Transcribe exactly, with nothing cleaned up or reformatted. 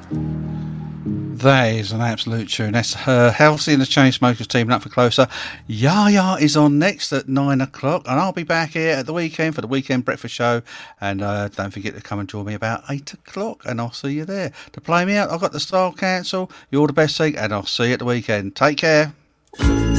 That is an absolute tune. That's her Healthy and the Chainsmokers teaming up for Closer. Yaya is on next at nine o'clock, and I'll be back here at the weekend for the weekend breakfast show. And uh, don't forget to come and join me about eight o'clock, and I'll see you there. To play me out, I've got the Style Council. You're the best thing, and I'll see you at the weekend. Take care.